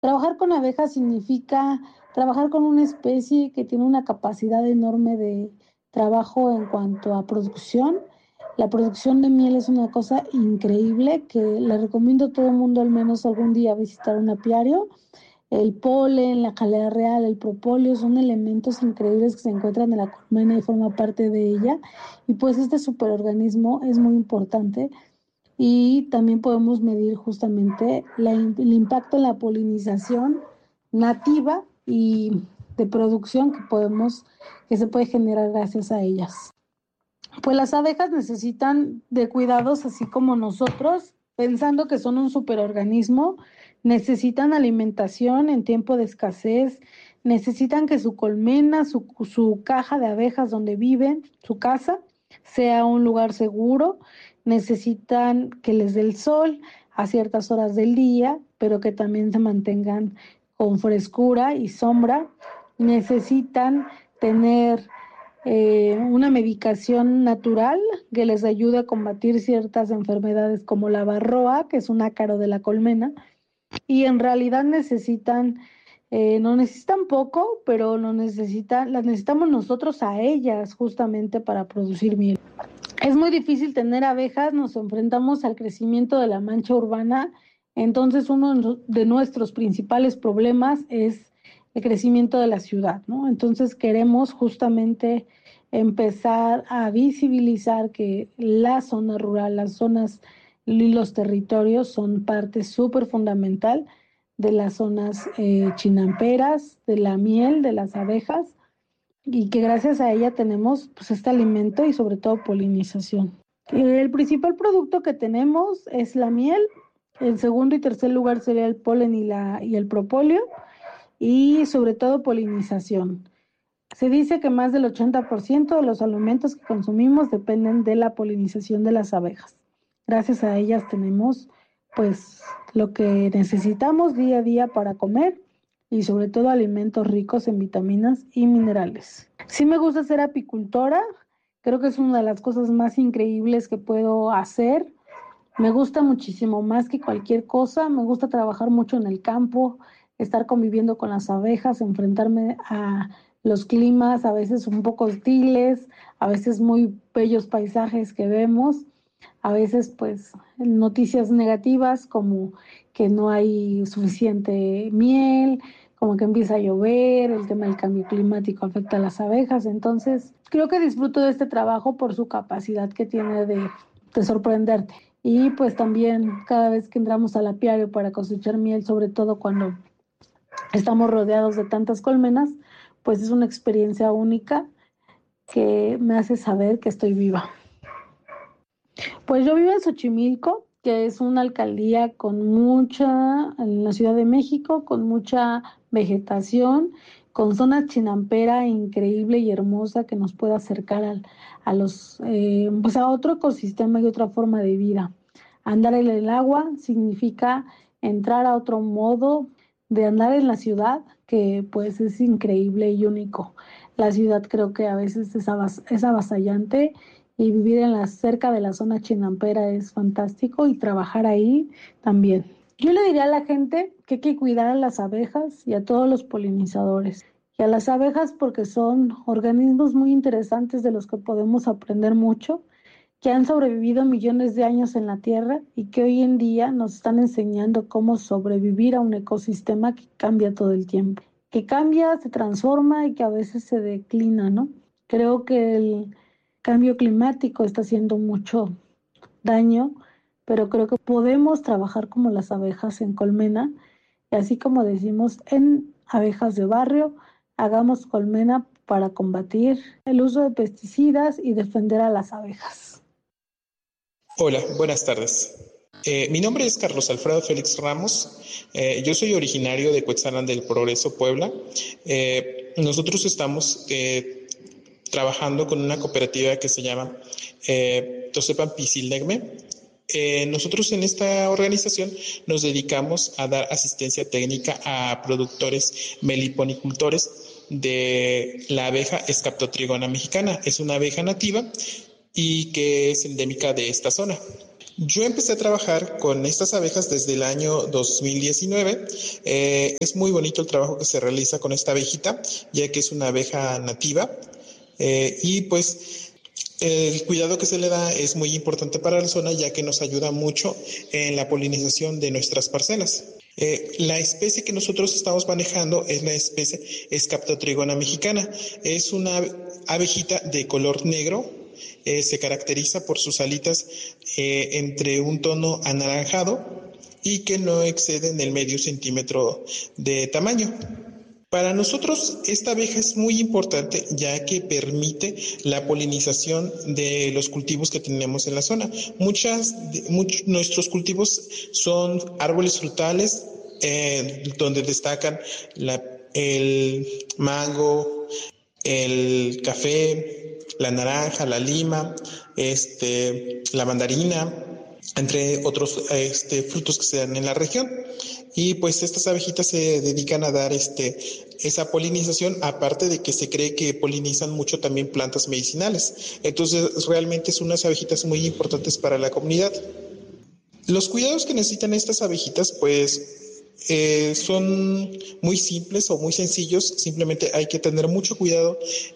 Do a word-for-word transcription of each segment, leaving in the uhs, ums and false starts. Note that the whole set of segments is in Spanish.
Trabajar con abejas significa trabajar con una especie que tiene una capacidad enorme de trabajo en cuanto a producción. La producción de miel es una cosa increíble que le recomiendo a todo el mundo al menos algún día visitar un apiario. El polen, la jalea real, el propóleo son elementos increíbles que se encuentran en la colmena y forma parte de ella. Y pues este superorganismo es muy importante y también podemos medir justamente la, el impacto en la polinización nativa y de producción que podemos, que se puede generar gracias a ellas. Pues las abejas necesitan de cuidados así como nosotros, pensando que son un superorganismo, necesitan alimentación en tiempo de escasez, necesitan que su colmena, su, su caja de abejas donde viven, su casa, sea un lugar seguro, necesitan que les dé el sol a ciertas horas del día, pero que también se mantengan con frescura y sombra, necesitan tener eh, una medicación natural que les ayude a combatir ciertas enfermedades como la varroa, que es un ácaro de la colmena, y en realidad necesitan, eh, no necesitan poco, pero lo necesitan, las necesitamos nosotros a ellas justamente para producir miel. Es muy difícil tener abejas, nos enfrentamos al crecimiento de la mancha urbana, entonces uno de nuestros principales problemas es el crecimiento de la ciudad, ¿no? Entonces queremos justamente empezar a visibilizar que la zona rural, las zonas y los territorios son parte súper fundamental de las zonas eh, chinamperas, de la miel, de las abejas, y que gracias a ella tenemos pues este alimento y sobre todo polinización. El principal producto que tenemos es la miel, en segundo y tercer lugar sería el polen y, la, y el propóleo, y sobre todo polinización. Se dice que más del ochenta por ciento de los alimentos que consumimos dependen de la polinización de las abejas. Gracias a ellas tenemos pues lo que necesitamos día a día para comer y sobre todo alimentos ricos en vitaminas y minerales. Sí me gusta ser apicultora, creo que es una de las cosas más increíbles que puedo hacer. Me gusta muchísimo más que cualquier cosa, me gusta trabajar mucho en el campo, estar conviviendo con las abejas, enfrentarme a los climas a veces un poco hostiles, a veces muy bellos paisajes que vemos, a veces pues noticias negativas como que no hay suficiente miel, como que empieza a llover, el tema del cambio climático afecta a las abejas, entonces creo que disfruto de este trabajo por su capacidad que tiene de, de sorprenderte. Y pues también cada vez que entramos al apiario para cosechar miel, sobre todo cuando estamos rodeados de tantas colmenas, pues es una experiencia única que me hace saber que estoy viva. Pues yo vivo en Xochimilco, que es una alcaldía con mucha, en la Ciudad de México, con mucha vegetación, con zona chinampera increíble y hermosa que nos puede acercar al, a los, eh, pues a otro ecosistema y otra forma de vida. Andar en el agua significa entrar a otro modo de andar en la ciudad, que pues es increíble y único. La ciudad creo que a veces es, avas, es avasallante y vivir en la, cerca de la zona chinampera es fantástico y trabajar ahí también. Yo le diría a la gente que hay que cuidar a las abejas y a todos los polinizadores. Y a las abejas porque son organismos muy interesantes de los que podemos aprender mucho, que han sobrevivido millones de años en la Tierra y que hoy en día nos están enseñando cómo sobrevivir a un ecosistema que cambia todo el tiempo, que cambia, se transforma y que a veces se declina, ¿no? Creo que el cambio climático está haciendo mucho daño, pero creo que podemos trabajar como las abejas en colmena, y así como decimos en abejas de barrio, hagamos colmena para combatir el uso de pesticidas y defender a las abejas. Hola, buenas tardes. Eh, mi nombre es Carlos Alfredo Félix Ramos. Eh, yo soy originario de Cuetzalan del Progreso, Puebla. Eh, nosotros estamos eh, trabajando con una cooperativa que se llama eh, Tosepan Pisilnegme. Eh, nosotros en esta organización nos dedicamos a dar asistencia técnica a productores meliponicultores de la abeja Scaptotrigona mexicana. Es una abeja nativa y que es endémica de esta zona. Yo empecé a trabajar con estas abejas desde el año dos mil diecinueve. Eh, es muy bonito el trabajo que se realiza con esta abejita, ya que es una abeja nativa. Eh, y pues el cuidado que se le da es muy importante para la zona, ya que nos ayuda mucho en la polinización de nuestras parcelas. Eh, la especie que nosotros estamos manejando es la especie Scaptotrigona mexicana. Es una abejita de color negro. Eh, se caracteriza por sus alitas eh, entre un tono anaranjado y que no exceden el medio centímetro de tamaño. Para nosotros esta abeja es muy importante, ya que permite la polinización de los cultivos que tenemos en la zona. Muchas, muchos, nuestros cultivos son árboles frutales, eh, donde destacan la, el mango, el café, la naranja, la lima, este, la mandarina, entre otros este, frutos que se dan en la región. Y pues estas abejitas se dedican a dar este, esa polinización, aparte de que se cree que polinizan mucho también plantas medicinales. Entonces realmente son unas abejitas muy importantes para la comunidad. Los cuidados que necesitan estas abejitas pues Eh, son muy simples o muy sencillos. Simplemente hay que tener mucho cuidado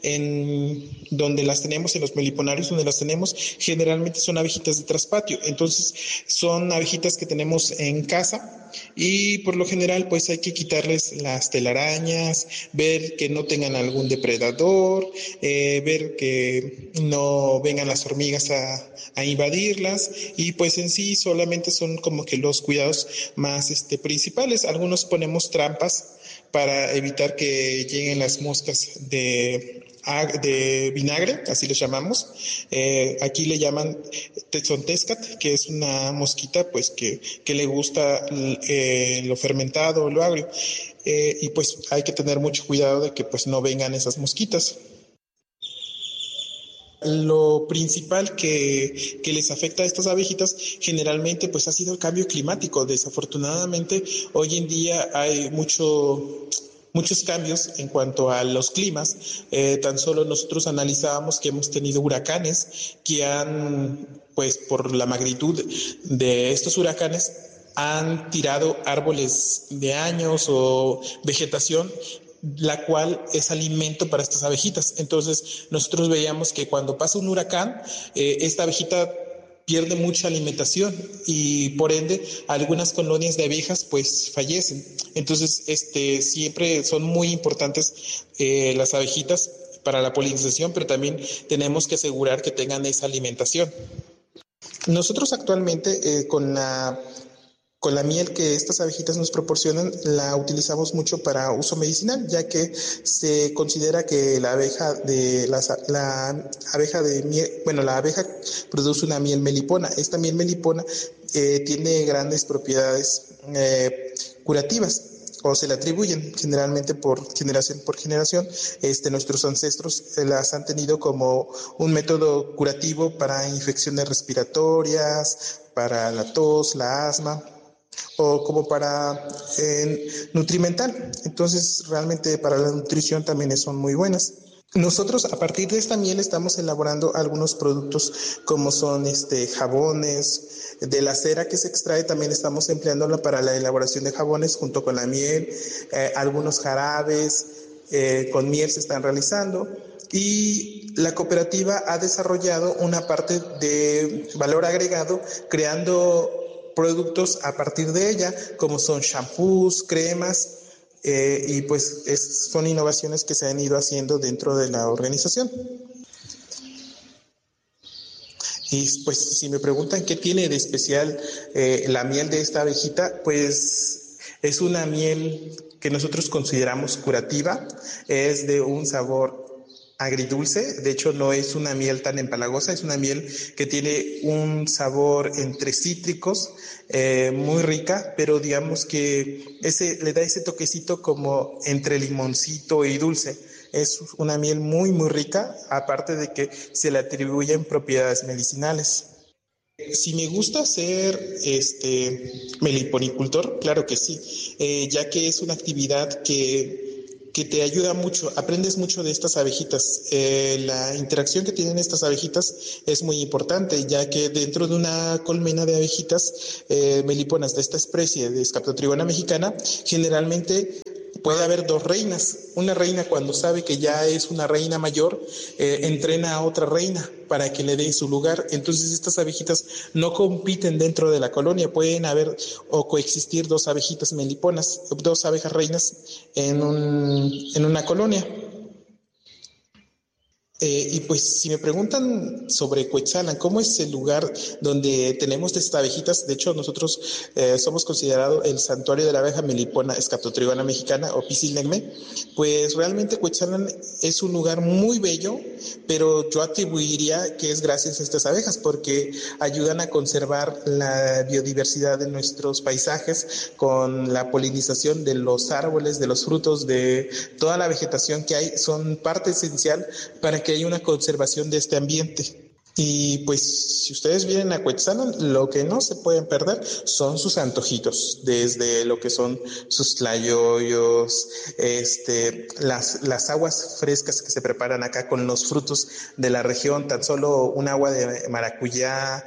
en donde las tenemos, en los meliponarios donde las tenemos. Generalmente son abejitas de traspatio, entonces son abejitas que tenemos en casa y por lo general pues hay que quitarles las telarañas, ver que no tengan algún depredador, eh, ver que no vengan las hormigas a, a invadirlas, y pues en sí solamente son como que los cuidados más este, principales. Algunos ponemos trampas para evitar que lleguen las moscas de, de vinagre, así les llamamos. Eh, aquí le llaman Tezontzcat, que es una mosquita pues que, que le gusta eh, lo fermentado, lo agrio. Eh, y pues hay que tener mucho cuidado de que pues no vengan esas mosquitas. Lo principal que, que les afecta a estas abejitas generalmente pues ha sido el cambio climático. Desafortunadamente hoy en día hay mucho, muchos cambios en cuanto a los climas. Eh, tan solo nosotros analizábamos que hemos tenido huracanes que han, pues por la magnitud de estos huracanes, han tirado árboles de años o vegetación, la cual es alimento para estas abejitas. Entonces nosotros veíamos que cuando pasa un huracán, eh, esta abejita pierde mucha alimentación y por ende algunas colonias de abejas pues fallecen. Entonces este siempre son muy importantes eh, las abejitas para la polinización, pero también tenemos que asegurar que tengan esa alimentación. Nosotros actualmente eh, con la Con la miel que estas abejitas nos proporcionan, la utilizamos mucho para uso medicinal, ya que se considera que la abeja de la, la abeja de miel, bueno, la abeja produce una miel melipona. Esta miel melipona eh, tiene grandes propiedades eh, curativas, o se le atribuyen generalmente por generación por generación. Este, nuestros ancestros las han tenido como un método curativo para infecciones respiratorias, para la tos, la asma, o como para eh, nutrimental. Entonces realmente para la nutrición también son muy buenas. Nosotros a partir de esta miel estamos elaborando algunos productos como son este jabones. De la cera que se extrae también estamos empleándola para la elaboración de jabones junto con la miel. Eh, algunos jarabes eh, con miel se están realizando, y la cooperativa ha desarrollado una parte de valor agregado creando productos a partir de ella, como son shampoos, cremas, eh, y pues es, son innovaciones que se han ido haciendo dentro de la organización. Y pues si me preguntan qué tiene de especial eh, la miel de esta abejita, pues es una miel que nosotros consideramos curativa, es de un sabor agridulce. De hecho no es una miel tan empalagosa, es una miel que tiene un sabor entre cítricos, eh, muy rica, pero digamos que ese le da ese toquecito como entre limoncito y dulce. Es una miel muy muy rica, aparte de que se le atribuyen propiedades medicinales. Si me gusta ser este meliponicultor, claro que sí, eh, ya que es una actividad que que te ayuda mucho, aprendes mucho de estas abejitas. Eh, la interacción que tienen estas abejitas es muy importante, ya que dentro de una colmena de abejitas eh, meliponas de esta especie de Scaptotrigona mexicana, generalmente puede haber dos reinas. Una reina, cuando sabe que ya es una reina mayor, eh, entrena a otra reina para que le dé su lugar. Entonces estas abejitas no compiten dentro de la colonia, pueden haber o coexistir dos abejitas meliponas, dos abejas reinas en, un, en una colonia. Eh, y pues si me preguntan sobre Cuetzalan, ¿cómo es el lugar donde tenemos estas abejitas? De hecho, nosotros eh, somos considerados el santuario de la abeja melipona Scaptotrigona mexicana o Pisilnegme. Pues realmente Cuetzalan es un lugar muy bello, pero yo atribuiría que es gracias a estas abejas, porque ayudan a conservar la biodiversidad de nuestros paisajes con la polinización de los árboles, de los frutos, de toda la vegetación que hay. Son parte esencial para que haya una conservación de este ambiente. Y pues si ustedes vienen a Cuetzalan, lo que no se pueden perder son sus antojitos, desde lo que son sus tlayoyos, este, las, las aguas frescas que se preparan acá con los frutos de la región, tan solo un agua de maracuyá,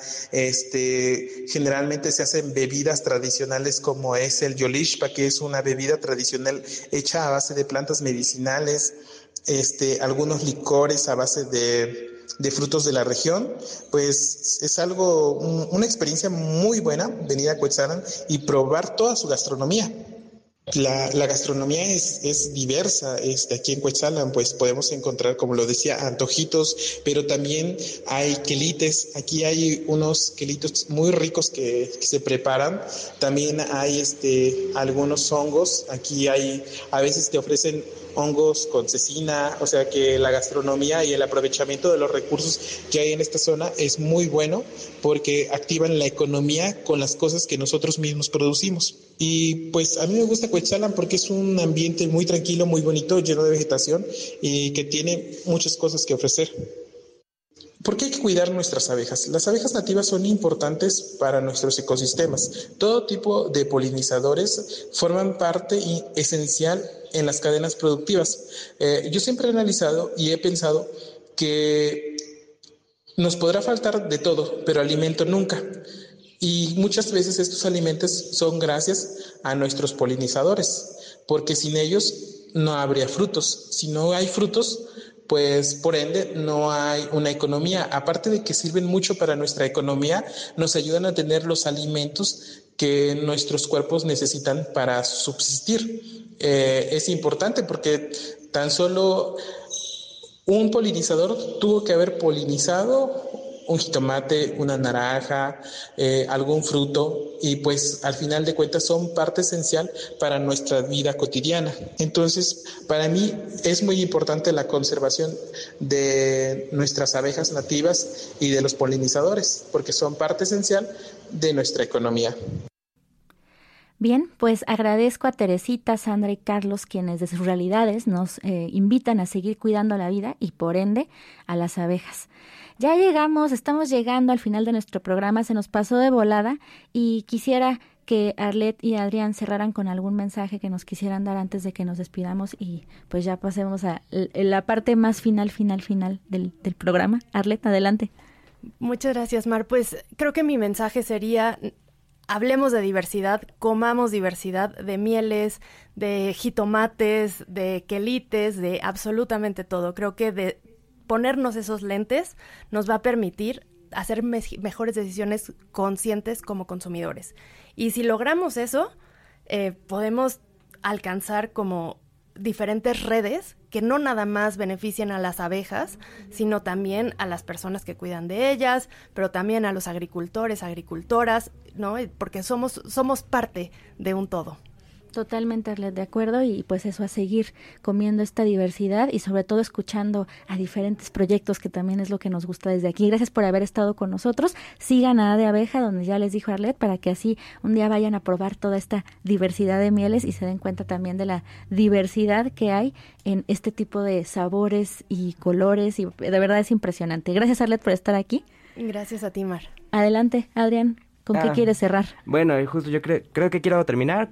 este, generalmente se hacen bebidas tradicionales como es el yolishpa, que es una bebida tradicional hecha a base de plantas medicinales, este, algunos licores a base de de frutos de la región. Pues es algo, un, una experiencia muy buena venir a Cuetzalan y probar toda su gastronomía. La, la gastronomía es, es diversa. Este, aquí en Cuetzalan pues podemos encontrar, como lo decía, antojitos, pero también hay quelites. Aquí hay unos quelitos muy ricos que, que se preparan. También hay este, algunos hongos. Aquí hay, a veces te ofrecen hongos con cecina, o sea que la gastronomía y el aprovechamiento de los recursos que hay en esta zona es muy bueno porque activan la economía con las cosas que nosotros mismos producimos. Y pues a mí me gusta Cuetzalan porque es un ambiente muy tranquilo, muy bonito, lleno de vegetación y que tiene muchas cosas que ofrecer. ¿Por qué hay que cuidar nuestras abejas? Las abejas nativas son importantes para nuestros ecosistemas. Todo tipo de polinizadores forman parte esencial en las cadenas productivas. Eh, yo siempre he analizado y he pensado que nos podrá faltar de todo, pero alimento nunca. Y muchas veces estos alimentos son gracias a nuestros polinizadores, porque sin ellos no habría frutos. Si no hay frutos, pues por ende no hay una economía. Aparte de que sirven mucho para nuestra economía, nos ayudan a tener los alimentos que nuestros cuerpos necesitan para subsistir. Eh, es importante porque tan solo un polinizador tuvo que haber polinizado un jitomate, una naranja, eh, algún fruto, y pues al final de cuentas son parte esencial para nuestra vida cotidiana. Entonces, para mí es muy importante la conservación de nuestras abejas nativas y de los polinizadores, porque son parte esencial de nuestra economía. Bien, pues agradezco a Teresita, Sandra y Carlos, quienes de sus realidades nos eh, invitan a seguir cuidando la vida y por ende a las abejas. Ya llegamos, estamos llegando al final de nuestro programa, se nos pasó de volada y quisiera que Arlette y Adrián cerraran con algún mensaje que nos quisieran dar antes de que nos despidamos y pues ya pasemos a la parte más final, final, final del, del programa. Arlette, adelante. Muchas gracias, Mar. Pues creo que mi mensaje sería: hablemos de diversidad, comamos diversidad de mieles, de jitomates, de quelites, de absolutamente todo. Creo que de ponernos esos lentes nos va a permitir hacer me- mejores decisiones conscientes como consumidores. Y si logramos eso, eh, podemos alcanzar como diferentes redes que no nada más benefician a las abejas, sino también a las personas que cuidan de ellas, pero también a los agricultores, agricultoras, ¿no? Porque somos, somos parte de un todo. Totalmente, Arlette, de acuerdo, y pues eso, a seguir comiendo esta diversidad y sobre todo escuchando a diferentes proyectos, que también es lo que nos gusta desde aquí. Gracias por haber estado con nosotros. Sigan a A de Abeja, donde ya les dijo Arlette, para que así un día vayan a probar toda esta diversidad de mieles y se den cuenta también de la diversidad que hay en este tipo de sabores y colores, y de verdad es impresionante. Gracias, Arlette, por estar aquí. Gracias a ti, Mar. Adelante, Adrián, ¿con ah, qué quieres cerrar? Bueno, justo yo creo, creo que quiero terminar con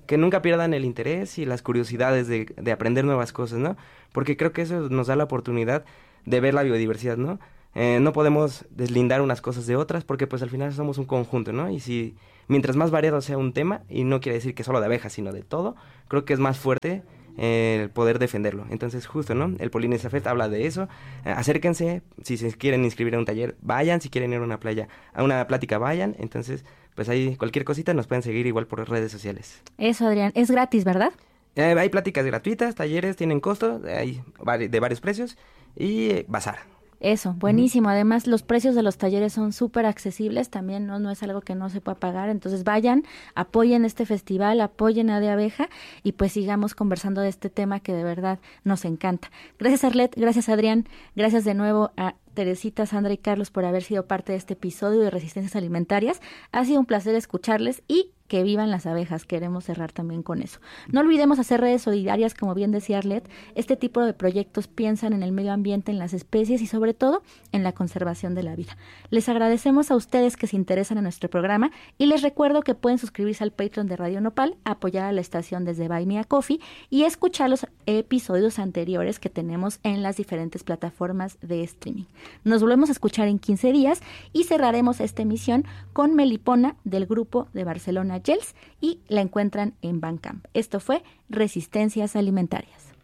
que nunca pierdan el interés y las curiosidades de, de aprender nuevas cosas, ¿no? Porque creo que eso nos da la oportunidad de ver la biodiversidad, ¿no? Eh, no podemos deslindar unas cosas de otras porque pues al final somos un conjunto, ¿no? Y si mientras más variado sea un tema, y no quiere decir que solo de abejas, sino de todo, creo que es más fuerte eh, el poder defenderlo. Entonces justo, ¿no? El Polinesia Fest habla de eso. Eh, acérquense, si se quieren inscribir a un taller, vayan, si quieren ir a una playa, a una plática, vayan. Entonces, pues ahí cualquier cosita nos pueden seguir igual por redes sociales. Eso, Adrián, es gratis, ¿verdad? Eh, hay pláticas gratuitas, talleres tienen costo, hay vari- de varios precios y eh, bazar. Eso, buenísimo. Además, los precios de los talleres son súper accesibles, también no, no es algo que no se pueda pagar. Entonces vayan, apoyen este festival, apoyen a De Abeja y pues sigamos conversando de este tema que de verdad nos encanta. Gracias, Arlet, gracias, Adrián, gracias de nuevo a Teresita, Sandra y Carlos por haber sido parte de este episodio de Resistencias Alimentarias. Ha sido un placer escucharles y que vivan las abejas. Queremos cerrar también con eso. No olvidemos hacer redes solidarias, como bien decía Arlet. Este tipo de proyectos piensan en el medio ambiente, en las especies y sobre todo en la conservación de la vida. Les agradecemos a ustedes que se interesan en nuestro programa y les recuerdo que pueden suscribirse al Patreon de Radio Nopal, apoyar a la estación desde Buy Me a Coffee y escuchar los episodios anteriores que tenemos en las diferentes plataformas de streaming. Nos volvemos a escuchar en quince días y cerraremos esta emisión con Melipona del grupo de Barcelona Gels y la encuentran en Bandcamp. Esto fue Resistencias Alimentarias.